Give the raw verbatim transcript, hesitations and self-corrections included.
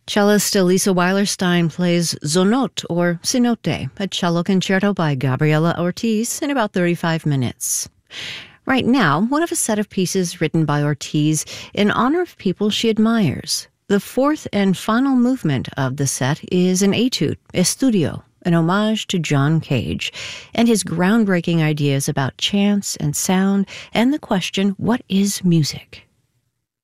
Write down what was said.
Cellist Elisa Weilerstein plays Zonote, or Cenote, a cello concerto by Gabriela Ortiz, in about thirty-five minutes. Right now, one of a set of pieces written by Ortiz in honor of people she admires. The fourth and final movement of the set is an etude, Estudio, an homage to John Cage and his groundbreaking ideas about chance and sound and the question, what is music?